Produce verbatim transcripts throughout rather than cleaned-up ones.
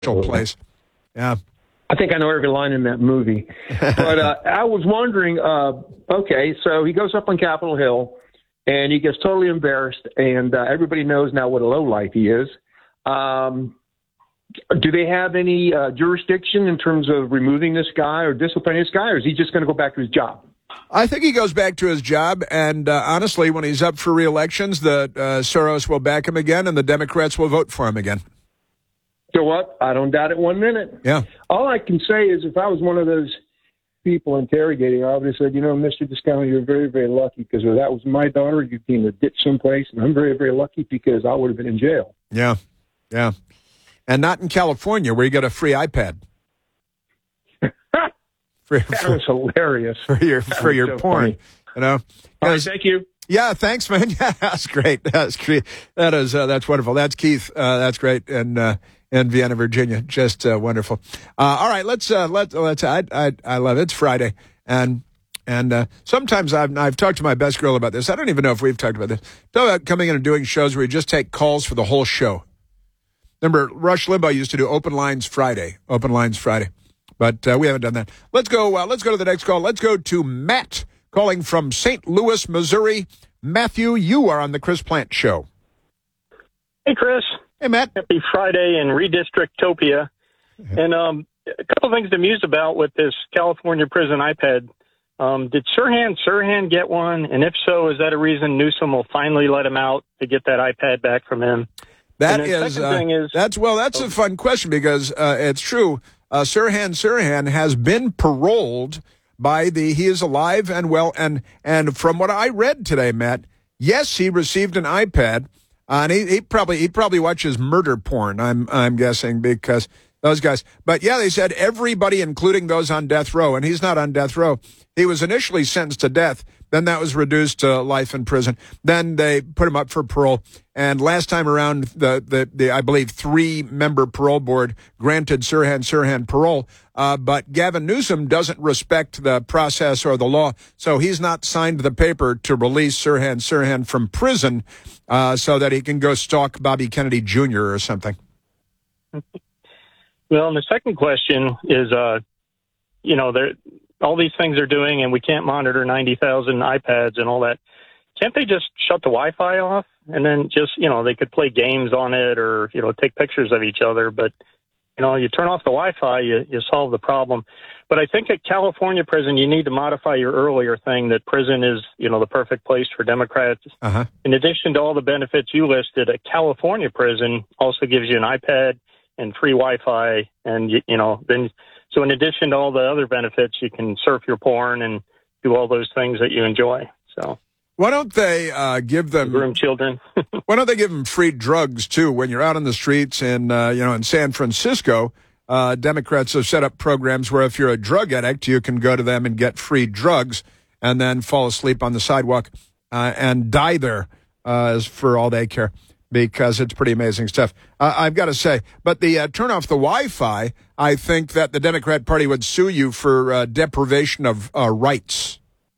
place. Yeah. I think I know every line in that movie. But uh, I was wondering, uh, okay, so he goes up on Capitol Hill, and he gets totally embarrassed, and uh, everybody knows now what a lowlife he is. Um, do they have any uh, jurisdiction in terms of removing this guy or disciplining this guy, or is he just going to go back to his job? I think he goes back to his job, and uh, honestly, when he's up for re-elections, the uh, Soros will back him again, and the Democrats will vote for him again. So what? I don't doubt it one minute. Yeah. All I can say is if I was one of those people interrogating, I would have said, you know, Mister Descano, you're very, very lucky because if that was my daughter, you'd be in a ditch someplace, and I'm very, very lucky because I would have been in jail. Yeah, yeah. And not in California where you get a free iPad. For, that for, was hilarious. For your that for your so porn, funny. you know. All right, thank you. Yeah, thanks, man. Yeah, that's great. That's great. That is uh, that's wonderful. That's Keith. Uh, that's great. And uh, in Vienna, Virginia, just uh, wonderful. Uh, all right, let's uh, let let's. I I I love it. It's Friday, and and uh, sometimes I've I've talked to my best girl about this. I don't even know if we've talked about this. Talk about coming in and doing shows where you just take calls for the whole show. Remember, Rush Limbaugh used to do Open Lines Friday. Open Lines Friday. But uh, we haven't done that. Let's go. Uh, let's go to the next call. Let's go to Matt calling from Saint Louis, Missouri. Matthew, you are on the Chris Plant Show. Hey, Chris. Hey, Matt. Happy Friday in Redistrictopia. And um, a couple of things to muse about with this California prison iPad. Um, did Sirhan Sirhan get one? And if so, is that a reason Newsom will finally let him out to get that iPad back from him? That is, uh, is, that's well. That's oh. a fun question because uh, it's true. Uh, Sirhan Sirhan has been paroled by the. He is alive and well, and and from what I read today, Matt, yes, he received an iPad, uh, and he, he probably he probably watches murder porn. I'm I'm guessing because those guys. But yeah, they said everybody, including those on death row, and he's not on death row. He was initially sentenced to death. Then that was reduced to life in prison. Then they put him up for parole. And last time around, the, the, the I believe, three-member parole board granted Sirhan Sirhan parole. Uh, but Gavin Newsom doesn't respect the process or the law, so he's not signed the paper to release Sirhan Sirhan from prison uh, so that he can go stalk Bobby Kennedy Junior or something. Well, and the second question is, uh, you know, there. all these things they're doing, and we can't monitor ninety thousand iPads and all that. Can't they just shut the Wi-Fi off and then just, you know, they could play games on it or, you know, take pictures of each other. But, you know, you turn off the Wi-Fi, you, you solve the problem. But I think at California prison, you need to modify your earlier thing that prison is, you know, the perfect place for Democrats. Uh-huh. In addition to all the benefits you listed, a California prison also gives you an iPad and free Wi-Fi. And, you, you know, then... So in addition to all the other benefits, you can surf your porn and do all those things that you enjoy. So why don't they uh, give them groom children? Why don't they give them free drugs too when you're out on the streets in uh, you know in San Francisco? Uh, Democrats have set up programs where if you're a drug addict, you can go to them and get free drugs and then fall asleep on the sidewalk uh, and die there uh, for all they care. Because it's pretty amazing stuff. Uh, I've got to say, but the uh, turn off the Wi-Fi, I think that the Democrat Party would sue you for uh, deprivation of uh, rights.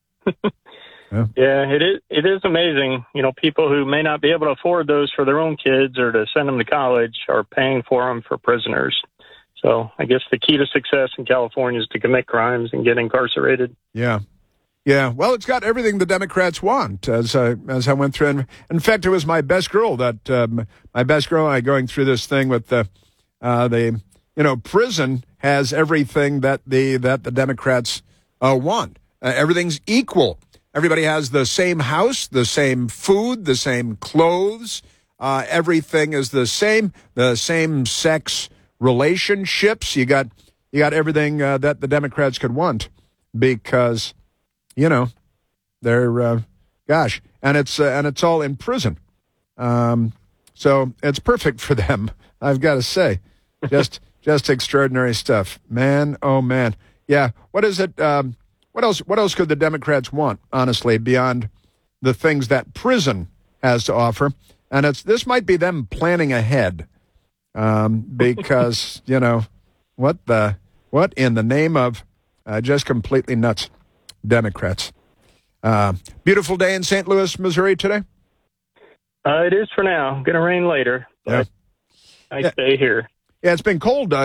yeah. yeah, it is. It is amazing. You know, people who may not be able to afford those for their own kids or to send them to college are paying for them for prisoners. So I guess the key to success in California is to commit crimes and get incarcerated. Yeah. Yeah, well, it's got everything the Democrats want, as I, as I went through. And in fact, it was my best girl that, um, my best girl and I going through this thing with the, uh, the, you know, prison has everything that the, that the Democrats uh, want. Uh, everything's equal. Everybody has the same house, the same food, the same clothes. Uh, everything is the same, the same sex relationships. You got, you got everything uh, that the Democrats could want because... You know, they're, uh, gosh, and it's uh, and it's all in prison. Um, so it's perfect for them, I've got to say. Just just extraordinary stuff. Man, oh, man. Yeah, what is it? Um, what else What else could the Democrats want, honestly, beyond the things that prison has to offer? And it's this might be them planning ahead um, because, you know, what the what in the name of uh, just completely nuts. Democrats. Uh, beautiful day in Saint Louis, Missouri today? Uh, it is for now. Going to rain later, but yeah. nice yeah. day here. Yeah, it's been cold. Uh,